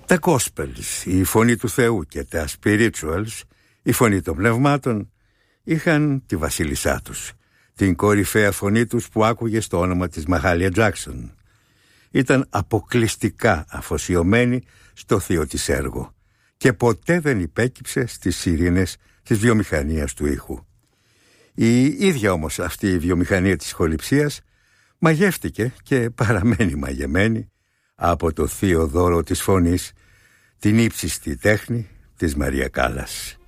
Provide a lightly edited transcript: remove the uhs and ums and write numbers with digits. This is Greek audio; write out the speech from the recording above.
Τα Gospels, η φωνή του Θεού, και τα Spirituals, η φωνή των πνευμάτων, είχαν τη βασίλισσά τους, την κορυφαία φωνή τους που άκουγε στο όνομα της Μαχάλια Τζάκσον. Ήταν αποκλειστικά αφοσιωμένη στο θείο της έργο και ποτέ δεν υπέκυψε στις σιρήνες της βιομηχανίας του ήχου. Η ίδια όμως αυτή η βιομηχανία της ηχοληψίας μαγεύτηκε και παραμένει μαγεμένη από το θείο δώρο της φωνής, την ύψιστη τέχνη της Μαρία Κάλλας.